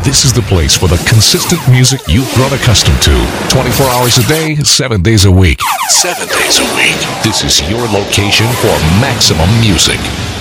This is the place for the consistent music you've grown accustomed to. 24 hours a day, 7 days a week. 7 days a week. This is your location for maximum music.